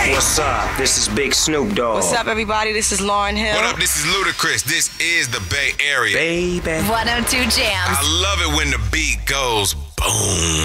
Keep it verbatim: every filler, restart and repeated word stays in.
Bang. What's up? This is Big Snoop Dogg. What's up, everybody? This is Lauryn Hill. What up? This is Ludacris. This is the Bay Area. Baby. one oh two Jams. I love it when the beat goes boom.